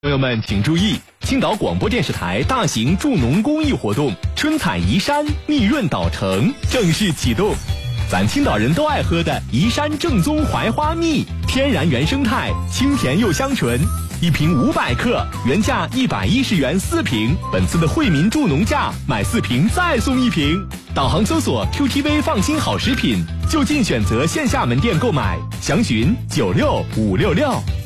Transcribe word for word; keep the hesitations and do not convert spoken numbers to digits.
朋友们请注意，青岛广播电视台大型助农公益活动春采移山蜜润岛城正式启动。咱青岛人都爱喝的移山正宗槐花蜜，天然原生态，清甜又香醇，一瓶五百克，原价一百一十元四瓶，本次的惠民助农价，买四瓶再送一瓶。导航搜索 Q T V 放心好食品，就近选择线下门店购买，详询九六五六六。